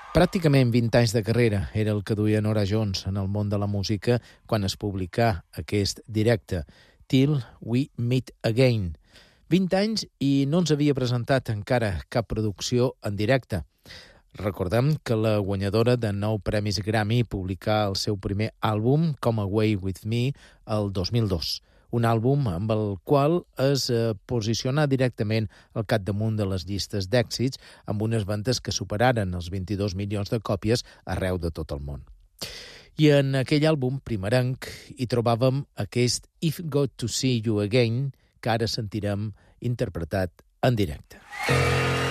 Pràcticament 20 anys de carrera era el que duia Norah Jones en el món de la música quan es publicà aquest directe, Till We Meet Again. 20 anys i no ens havia presentat encara cap producció en directe. Recordem que la guanyadora de 9 premis Grammy publicà el seu primer àlbum, Come Away With Me, el 2002. Un àlbum amb el qual es posicionà directament al capdamunt de les llistes d'èxits amb unes vendes que superaren els 22 milions de còpies arreu de tot el món. I en aquell àlbum primerenc hi trobàvem aquest If Got to See You Again, que ara sentirem interpretat en directe.